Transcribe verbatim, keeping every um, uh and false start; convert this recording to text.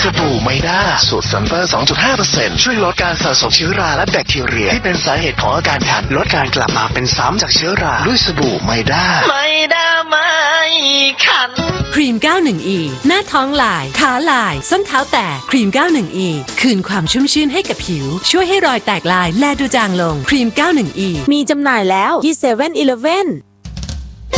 สบู่ไมด้าสูตรซัลเฟอร์ สองจุดห้าเปอร์เซ็นต์ ช่วยลดการสะสมเชื้อราและแบคทีเรียที่เป็นสาเหตุของอาการคันลดการกลับมาเป็นซ้ำจากเชื้อราด้วยสบู่ไมด้าไมด้าไม่คันครีม เก้าสิบเอ็ด อี หน้าท้องลายขาลายส้นเท้าแตกครีม เก้าสิบเอ็ด อี คืนความชุ่มชื่นให้กับผิวช่วยให้รอยแตกลายแลดูจางลงครีม เก้าสิบเอ็ด อีมีจำหน่ายแล้วที่ เซเว่น อีเลฟเว่น